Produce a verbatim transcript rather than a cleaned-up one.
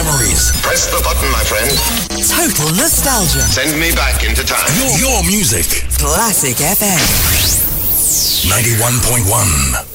memories. Press the button, my friend. Total nostalgia. Send me back into time. Your, your music. Classic F M. ninety-one point one.